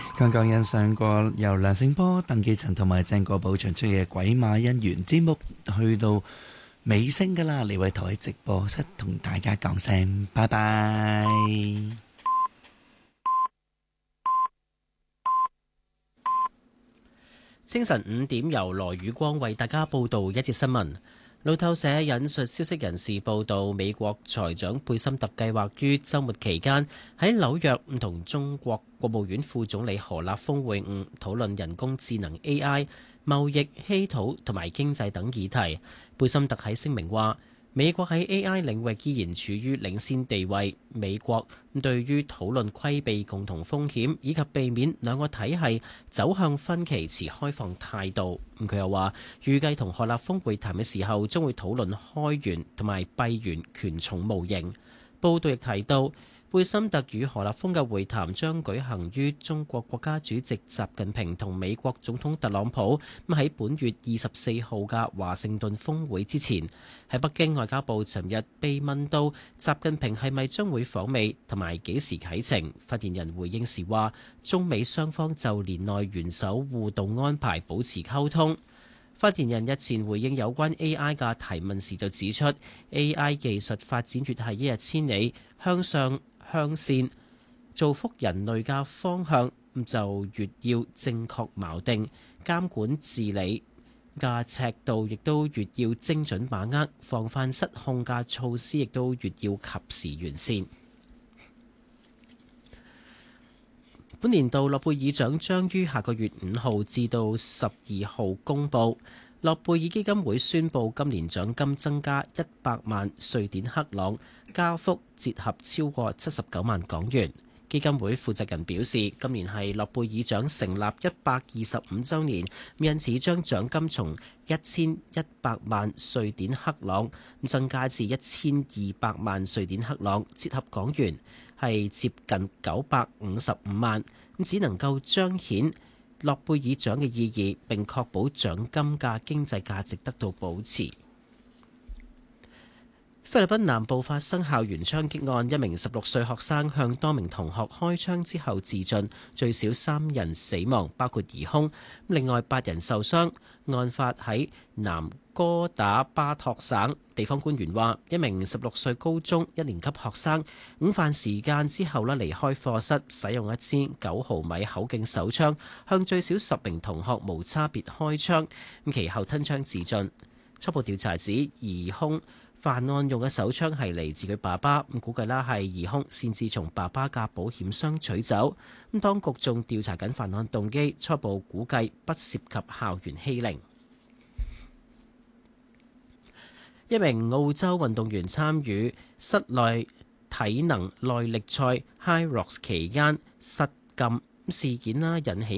剛剛欣賞過由梁醒波、鄧寄塵同埋鄭國寶唱出嘅《鬼馬姻緣》節目，去到尾聲㗎喇。李偉台喺直播室同大家講聲拜拜。 清晨5點，由羅宇光為大家報道一節新聞。路透社引述消息人士報道，美國財長貝森特計劃於週末期間喺紐約同中國國務院副總理何立峰會晤，討論人工智能 AI、貿易、稀土同埋經濟等議題。貝森特喺聲明話，美國喺 AI 領域依然處於領先地位。美國對於討論規避共同風險以及避免兩個體系走向分歧持開放態度。佢又話，預計同何立峰會談嘅時候，將會討論開源同埋閉源權重模型。報道亦提到，貝森特與何立峰嘅會談將舉行於中國國家主席習近平同美國總統特朗普喺本月24號嘅華盛頓峰會之前。喺北京，外交部尋日被問到習近平係咪將會訪美同埋幾時啟程，發言人回應時話，中美雙方就年內元首互動安排保持溝通。發言人日前回應有關 AI 嘅提問時就指出， AI 技術發展越係一日千里，向上向善造福人類嘅方向就越要正確錨定，監管治理嘅尺度亦都越要精準把握，防範失控嘅措施亦都越要及時完善。本年度諾貝爾獎將於下個月5號至到12號公佈。諾貝爾基金會宣布今年獎金增加100萬瑞典克朗，加幅折合超過79萬港元。基金會負責人表示，今年係諾貝爾獎成立125週年，因此將獎金從1100萬瑞典克朗增加至1200萬瑞典克朗，折合港元係接近955萬，只能夠彰顯諾貝爾獎嘅意義，並確保獎金嘅經濟價值得到保持。菲律賓南部發生校園槍擊案，一名16歲學生向多名同學開槍之後自盡，最少3人死亡，包括疑兇，另外8人受傷。案發喺南哥打巴托省，地方官員話，一名16歲高中1年級學生午飯時間之後離開課室，使用一支9毫米口徑手槍向最少10名同學無差別開槍，其後吞槍自盡。初步調查指疑兇犯案用嘅手槍係嚟自佢爸爸，估計係疑兇擅自從爸爸嘅保險箱取走。當局仲調查緊犯案動機，初步估計不涉及校園欺凌。一名澳洲運動員參與室內體能耐力賽 High Rocks 期間失禁事件引起